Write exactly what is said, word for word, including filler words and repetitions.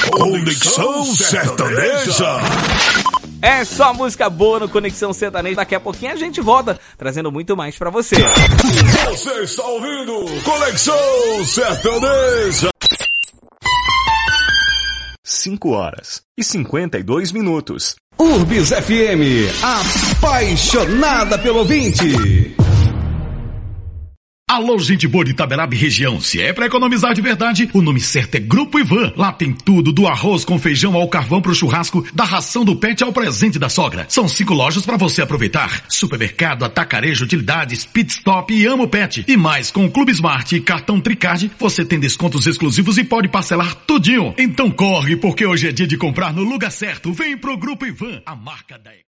Conexão Sertaneja. É só música boa no Conexão Sertaneja. Daqui a pouquinho a gente volta, trazendo muito mais pra você. Você está ouvindo Conexão Sertaneja. cinco horas e cinquenta e dois minutos. Urbis F M, apaixonada pelo ouvinte. Alô, gente boa de Itaberaba e região. Se é pra economizar de verdade, o nome certo é Grupo Ivan. Lá tem tudo, do arroz com feijão ao carvão pro churrasco, da ração do pet ao presente da sogra. São cinco lojas pra você aproveitar. Supermercado, atacarejo, utilidades, pit stop e Amo Pet. E mais, com o Clube Smart e cartão Tricard, você tem descontos exclusivos e pode parcelar tudinho. Então corre, porque hoje é dia de comprar no lugar certo. Vem pro Grupo Ivan, a marca da